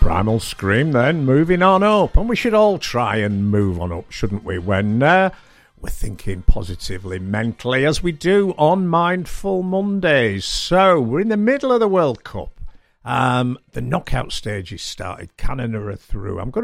Primal Scream then, moving on up. And we should all try and move on up, shouldn't we, when we're thinking positively, mentally, as we do on Mindful Mondays. So, we're in the middle of the World Cup. The knockout stages started. Canada are through. I'm going